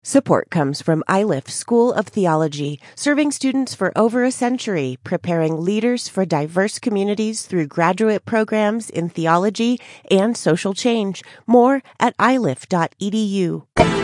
Support comes from Iliff School of Theology, serving students for over a century, preparing leaders for diverse communities through graduate programs in theology and social change. More at iliff.edu.